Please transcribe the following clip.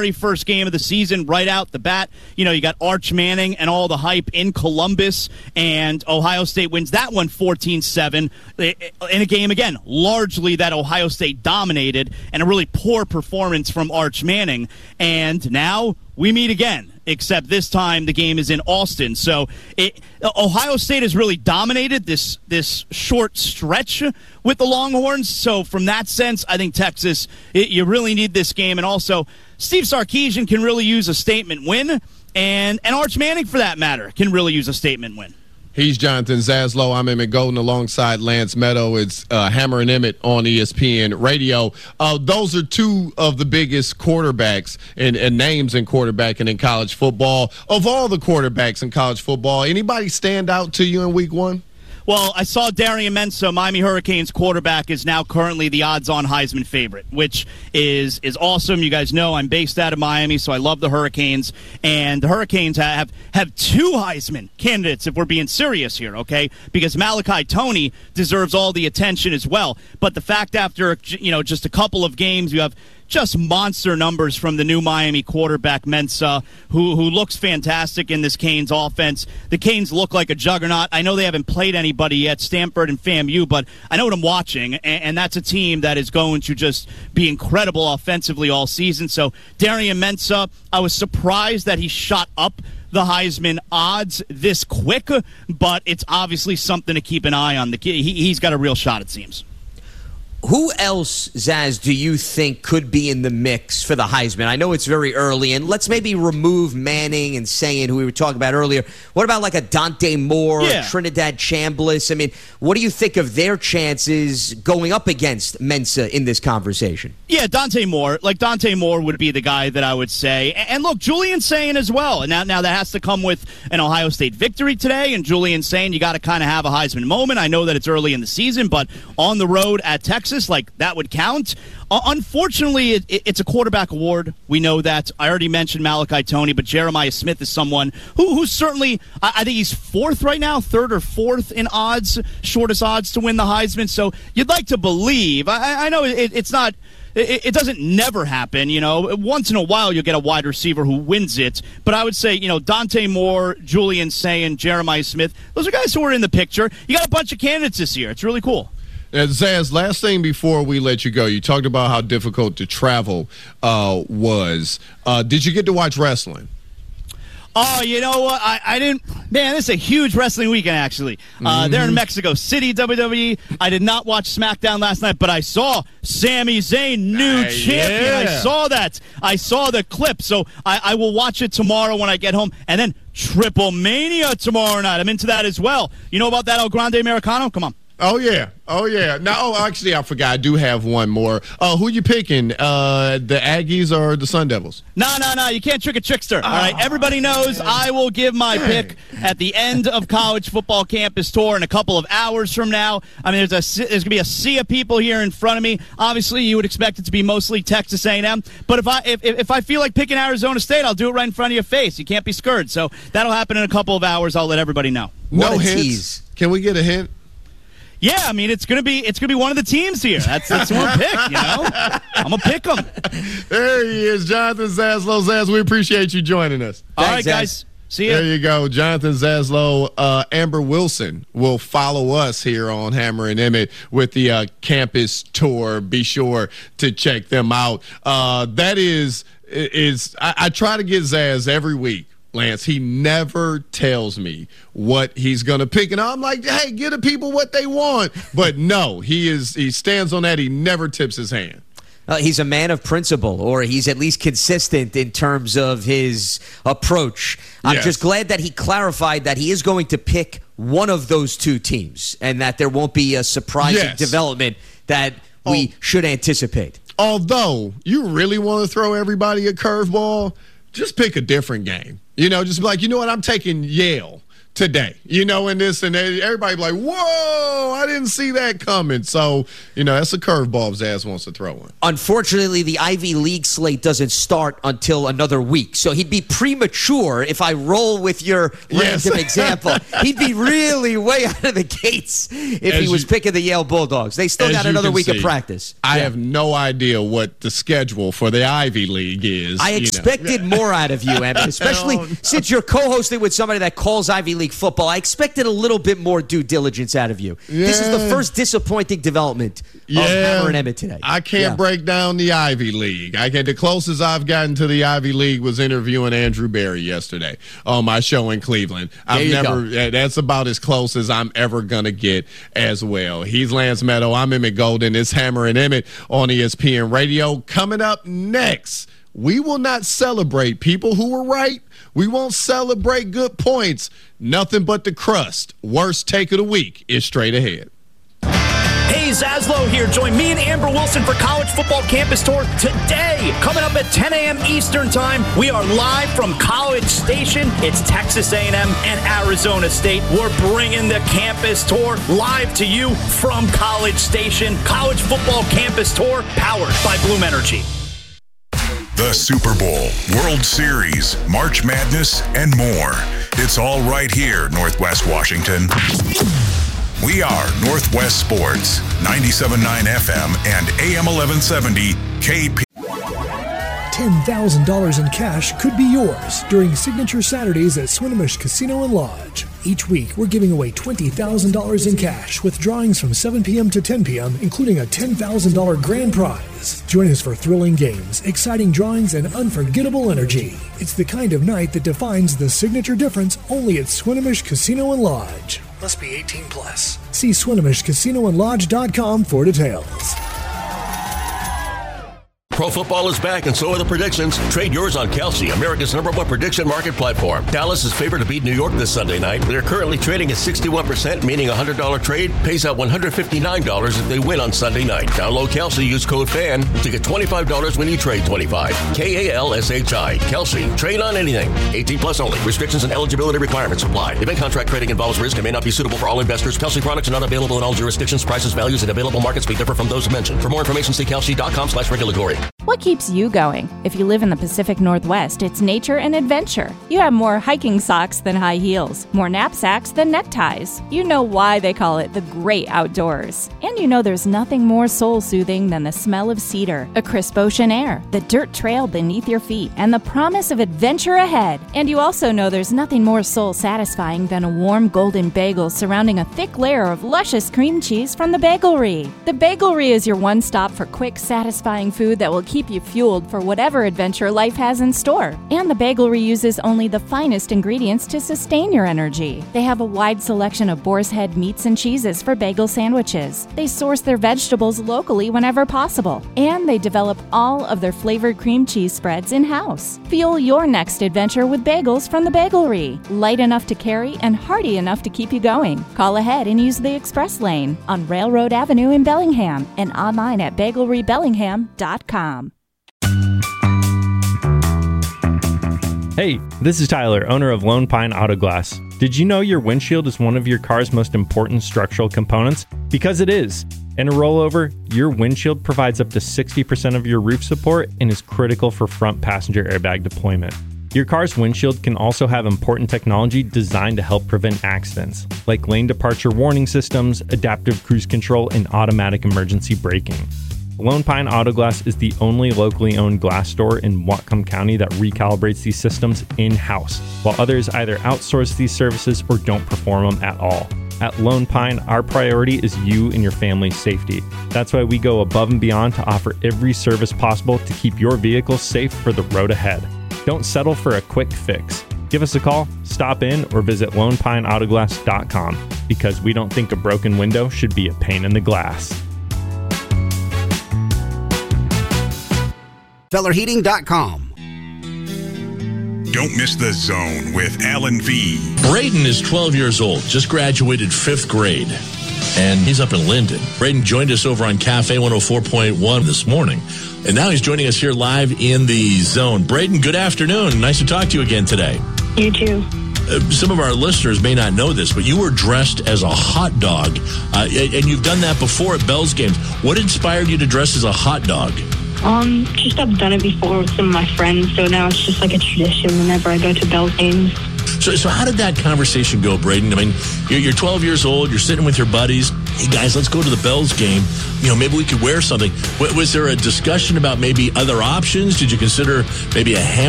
very first game of the season right out the bat. You know, you got Arch Manning and all the hype in Columbus, and Ohio State wins that one 14-7 in a game, again, largely that Ohio State dominated, and a really poor performance from Arch Manning. And now we meet again, except this time the game is in Austin. So Ohio State has really dominated this short stretch with the Longhorns. So from that sense, I think Texas, you really need this game. And also, Steve Sarkisian can really use a statement win, and Arch Manning, for that matter, can really use a statement win. He's Jonathan Zaslow. I'm Emmett Golden alongside Lance Meadow. It's Hammer and Emmett on ESPN Radio. Those are two of the biggest quarterbacks and names in quarterbacking in college football. Of all the quarterbacks in college football, anybody stand out to you in week one? Well, I saw Darian Mensah, Miami Hurricanes quarterback, is now currently the odds-on Heisman favorite, which is awesome. You guys know I'm based out of Miami, so I love the Hurricanes. And the Hurricanes have two Heisman candidates, if we're being serious here, okay? Because Malachi Toney deserves all the attention as well. But the fact after, just a couple of games, you have just monster numbers from the new Miami quarterback, Mensah, who looks fantastic in this Canes offense. The Canes look like a juggernaut. I know they haven't played anybody yet, Stanford and FAMU, but I know what I'm watching, and that's a team that is going to just be incredible offensively all season. So Darian Mensah, I was surprised that he shot up the Heisman odds this quick, but it's obviously something to keep an eye on. He's got a real shot, it seems. Who else, Zaz, do you think could be in the mix for the Heisman? I know it's very early, and let's maybe remove Manning and Sayin, who we were talking about earlier. What about like a Dante Moore, Trinidad Chambliss? I mean, what do you think of their chances going up against Mensah in this conversation? Yeah, Dante Moore. Like, Dante Moore would be the guy that I would say. And look, Julian Sayin as well. And now that has to come with an Ohio State victory today. And Julian Sayin, you got to kind of have a Heisman moment. I know that it's early in the season, but on the road at Texas, like, that would count. Unfortunately, it's a quarterback award. We know that. I already mentioned Malachi Toney, but Jeremiah Smith is someone who's certainly, I think he's fourth right now, third or fourth in odds, shortest odds to win the Heisman. So you'd like to believe. I know it's not. It doesn't never happen, Once in a while you'll get a wide receiver who wins it. But I would say, Dante Moore, Julian Sayin, Jeremiah Smith, those are guys who are in the picture. You got a bunch of candidates this year. It's really cool. Zaz, last thing before we let you go, you talked about how difficult to travel was. Did you get to watch wrestling? Oh, you know what? I didn't. Man, this is a huge wrestling weekend, actually. They're in Mexico City, WWE. I did not watch SmackDown last night, but I saw Sami Zayn, new champion. Yeah. I saw that. I saw the clip. So I will watch it tomorrow when I get home. And then Triple Mania tomorrow night. I'm into that as well. You know about that El Grande Americano? Come on. Oh, yeah. No, actually, I forgot. I do have one more. Who you picking, the Aggies or the Sun Devils? No. You can't trick a trickster. All right, everybody knows I will give my pick at the end of College Football Campus Tour in a couple of hours from now. I mean, there's going to be a sea of people here in front of me. Obviously, you would expect it to be mostly Texas A&M. But if I feel like picking Arizona State, I'll do it right in front of your face. You can't be scared. So that'll happen in a couple of hours. I'll let everybody know. No hints. Tease. Can we get a hint? Yeah, I mean, it's gonna be one of the teams here. That's who I'm pick. I'm gonna pick them. There he is, Jonathan Zaslow. Zaz, we appreciate you joining us. All right, guys. See ya. There you go, Jonathan Zaslow. Amber Wilson will follow us here on Hammer and Emmett with the campus tour. Be sure to check them out. That is I try to get Zaz every week. Lance, he never tells me what he's going to pick. And I'm like, hey, give the people what they want. But no, he stands on that. He never tips his hand. He's a man of principle, or he's at least consistent in terms of his approach. I'm just glad that he clarified that he is going to pick one of those two teams and that there won't be a surprising development that we should anticipate. Although you really want to throw everybody a curveball, just pick a different game. Just be like, you know what, I'm taking Yale today, in this, and everybody like, whoa, I didn't see that coming. So, that's a curveball Zaz wants to throw in. Unfortunately, the Ivy League slate doesn't start until another week. So he'd be premature if I roll with your random example. He'd be really way out of the gates if he was picking the Yale Bulldogs. They still got another week of practice. I have no idea what the schedule for the Ivy League is. I expected more out of you, Emmett, especially since you're co-hosting with somebody that calls Ivy League football. I expected a little bit more due diligence out of you. Yeah. This is the first disappointing development of Hammer and Emmett today. I can't break down the Ivy League. The closest I've gotten to the Ivy League was interviewing Andrew Berry yesterday on my show in Cleveland. That's about as close as I'm ever going to get as well. He's Lance Meadow. I'm Emmett Golden. It's Hammer and Emmett on ESPN Radio. Coming up next, we will not celebrate people who were right. We won't celebrate good points. Nothing but the crust. Worst take of the week is straight ahead. Hey, Zaslow here. Join me and Amber Wilson for College Football Campus Tour today. Coming up at 10 a.m. Eastern Time, we are live from College Station. It's Texas A&M and Arizona State. We're bringing the campus tour live to you from College Station. College Football Campus Tour, powered by Bloom Energy. The Super Bowl, World Series, March Madness, and more. It's all right here, Northwest Washington. We are Northwest Sports, 97.9 FM and AM 1170 KP. $10,000 in cash could be yours during Signature Saturdays at Swinomish Casino and Lodge. Each week, we're giving away $20,000 in cash with drawings from 7 p.m. to 10 p.m., including a $10,000 grand prize. Join us for thrilling games, exciting drawings, and unforgettable energy. It's the kind of night that defines the signature difference only at Swinomish Casino and Lodge. Must be 18 plus. See SwinomishCasinoandLodge.com for details. Pro football is back, and so are the predictions. Trade yours on Kelsey, America's #1 prediction market platform. Dallas is favored to beat New York this Sunday night. They're currently trading at 61%, meaning a $100 trade pays out $159 if they win on Sunday night. Download Kelsey, use code FAN to get $25 when you trade $25. KALSHI. Kelsey. Trade on anything. 18 plus only. Restrictions and eligibility requirements apply. Event contract trading involves risk and may not be suitable for all investors. Kelsey products are not available in all jurisdictions. Prices, values, and available markets may differ from those mentioned. For more information, see kelsey.com/regulatory. What keeps you going? If you live in the Pacific Northwest, it's nature and adventure. You have more hiking socks than high heels, more knapsacks than neckties. You know why they call it the great outdoors. And you know there's nothing more soul-soothing than the smell of cedar, a crisp ocean air, the dirt trail beneath your feet, and the promise of adventure ahead. And you also know there's nothing more soul-satisfying than a warm golden bagel surrounding a thick layer of luscious cream cheese from the Bagelry. The Bagelry is your one stop for quick, satisfying food that will keep you fueled for whatever adventure life has in store. And the Bagelry uses only the finest ingredients to sustain your energy. They have a wide selection of boar's head meats and cheeses for bagel sandwiches. They source their vegetables locally whenever possible. And they develop all of their flavored cream cheese spreads in-house. Fuel your next adventure with bagels from the Bagelry. Light enough to carry and hearty enough to keep you going. Call ahead and use the express lane on Railroad Avenue in Bellingham and online at bagelrybellingham.com. Hey, this is Tyler, owner of Lone Pine Auto Glass. Did you know your windshield is one of your car's most important structural components? Because it is. In a rollover, your windshield provides up to 60% of your roof support and is critical for front passenger airbag deployment. Your car's windshield can also have important technology designed to help prevent accidents, like lane departure warning systems, adaptive cruise control, and automatic emergency braking. Lone Pine Auto Glass is the only locally owned glass store in Whatcom County that recalibrates these systems in-house, while others either outsource these services or don't perform them at all. At Lone Pine, our priority is you and your family's safety. That's why we go above and beyond to offer every service possible to keep your vehicle safe for the road ahead. Don't settle for a quick fix. Give us a call, stop in, or visit lonepineautoglass.com, because we don't think a broken window should be a pain in the glass. FellerHeating.com. Don't miss The Zone with Alan V. Braden is 12 years old, just graduated 5th grade, and he's up in Linden. Braden joined us over on Cafe 104.1 this morning, and now he's joining us here live in The Zone. Braden, good afternoon. Nice to talk to you again today. You too. some of our listeners may not know this, but you were dressed as a hot dog, and you've done that before at Bells games. What inspired you to dress as a hot dog? Just I've done it before with some of my friends, so now it's just like a tradition whenever I go to Bells games. So how did that conversation go, Braden? I mean, you're 12 years old, you're sitting with your buddies. Hey, guys, let's go to the Bells game. Maybe we could wear something. Was there a discussion about maybe other options? Did you consider maybe a